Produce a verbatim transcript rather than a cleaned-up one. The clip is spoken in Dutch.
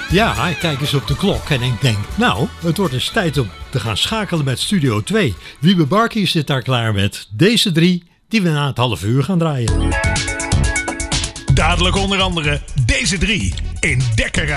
Ja, ik kijk eens op de klok en ik denk, nou, het wordt eens tijd om te gaan schakelen met Studio twee. Wiebe Barkie zit daar klaar met deze drie die we na het half uur gaan draaien. Dadelijk onder andere deze drie in Dekker